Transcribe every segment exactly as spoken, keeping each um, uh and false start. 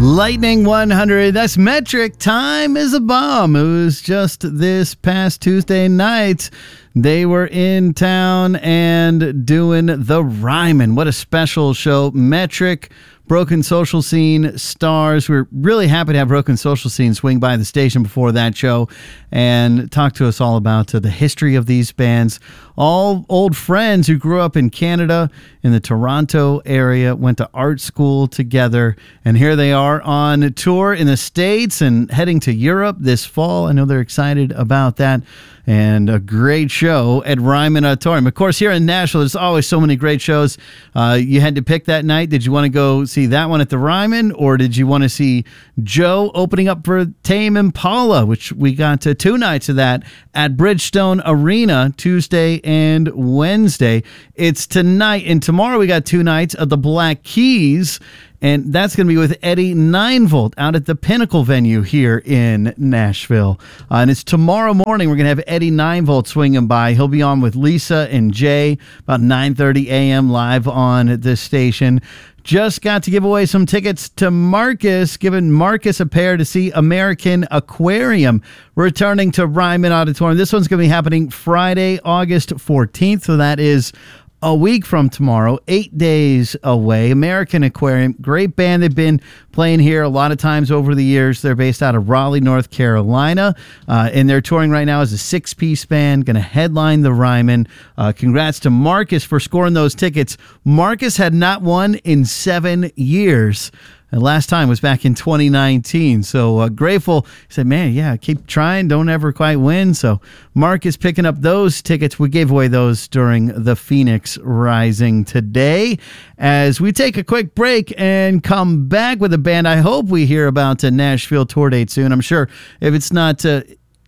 Lightning one hundred, that's metric. Time is a bomb. It was just this past Tuesday night. They were in town and doing the Ryman. What a special show. Metric, Broken Social Scene stars. We're really happy to have Broken Social Scene swing by the station before that show and talk to us all about uh, the history of these bands. All old friends who grew up in Canada, in the Toronto area, went to art school together, and here they are on tour in the States and heading to Europe this fall. I know they're excited about that. And a great show at Ryman Auditorium. Of course, here in Nashville, there's always so many great shows. Uh, you had to pick that night. Did you want to go see that one at the Ryman, or did you want to see Joe opening up for Tame Impala, which we got to two nights of that at Bridgestone Arena, Tuesday and Wednesday. It's tonight, and tomorrow we got two nights of the Black Keys, and that's going to be with Eddie nine volt out at the Pinnacle venue here in Nashville. Uh, and it's tomorrow morning. We're going to have Eddie nine volt swinging by. He'll be on with Lisa and Jay about nine thirty a.m. live on this station. Just got to give away some tickets to Marcus, giving Marcus a pair to see American Aquarium returning to Ryman Auditorium. This one's going to be happening Friday, August fourteenth. So that is a week from tomorrow, eight days away. American Aquarium, great band. They've been playing here a lot of times over the years. They're based out of Raleigh, North Carolina, uh, and they're touring right now as a six-piece band, going to headline the Ryman. Uh, congrats to Marcus for scoring those tickets. Marcus had not won in seven years. And last time was back in twenty nineteen. So uh, grateful. He said, man, yeah, keep trying. Don't ever quite win. So Mark is picking up those tickets. We gave away those during the Phoenix Rising today. As we take a quick break and come back with a band, I hope we hear about a Nashville tour date soon. I'm sure if it's not uh,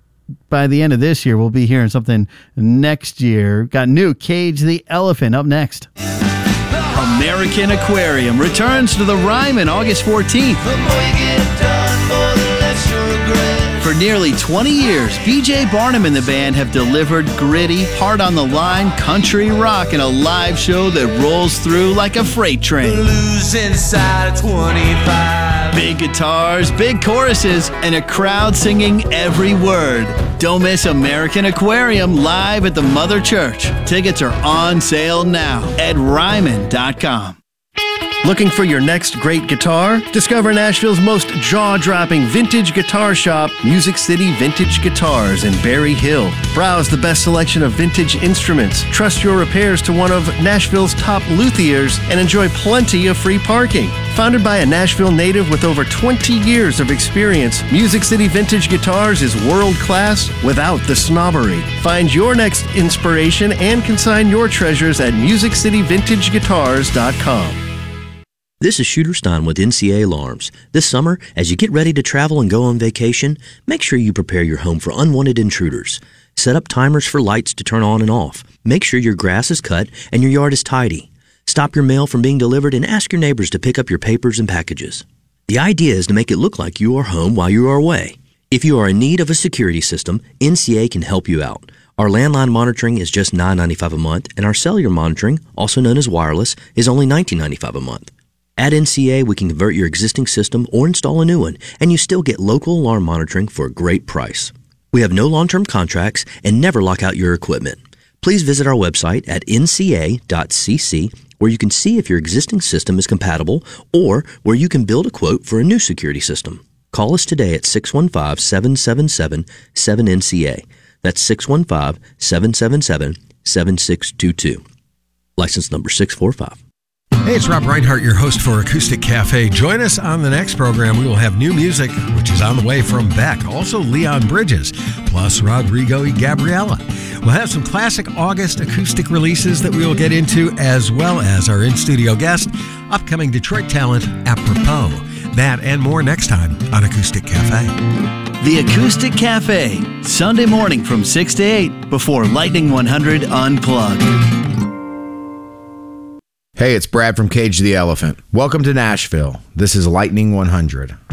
by the end of this year, we'll be hearing something next year. Got new Cage the Elephant up next. American Aquarium returns to the Ryman August fourteenth. For nearly twenty years, B J Barnum and the band have delivered gritty, heart on the line country rock in a live show that rolls through like a freight train. Blues inside twenty-five. Big guitars, big choruses, and a crowd singing every word. Don't miss American Aquarium live at the Mother Church. Tickets are on sale now at Ryman dot com. Looking for your next great guitar? Discover Nashville's most jaw-dropping vintage guitar shop, Music City Vintage Guitars in Berry Hill. Browse the best selection of vintage instruments, trust your repairs to one of Nashville's top luthiers, and enjoy plenty of free parking. Founded by a Nashville native with over twenty years of experience, Music City Vintage Guitars is world-class without the snobbery. Find your next inspiration and consign your treasures at music city vintage guitars dot com. This is Shooter Stein with N C A Alarms. This summer, as you get ready to travel and go on vacation, make sure you prepare your home for unwanted intruders. Set up timers for lights to turn on and off. Make sure your grass is cut and your yard is tidy. Stop your mail from being delivered and ask your neighbors to pick up your papers and packages. The idea is to make it look like you are home while you are away. If you are in need of a security system, N C A can help you out. Our landline monitoring is just nine dollars and ninety-five cents a month, and our cellular monitoring, also known as wireless, is only nineteen dollars and ninety-five cents a month. At N C A, we can convert your existing system or install a new one, and you still get local alarm monitoring for a great price. We have no long-term contracts and never lock out your equipment. Please visit our website at N C A dot C C, where you can see if your existing system is compatible or where you can build a quote for a new security system. Call us today at six one five, seven seven seven, seven N C A. That's six one five, seven seven seven, seven six two two. License number six four five. Hey, it's Rob Reinhardt, your host for Acoustic Cafe. Join us on the next program. We will have new music, which is on the way from Beck, also Leon Bridges, plus Rodrigo y Gabriela. We'll have some classic August acoustic releases that we will get into, as well as our in-studio guest, upcoming Detroit talent, Apropos. That and more next time on Acoustic Cafe. The Acoustic Cafe, Sunday morning from six to eight, before Lightning one hundred Unplugged. Hey, it's Brad from Cage the Elephant. Welcome to Nashville. This is Lightning one hundred.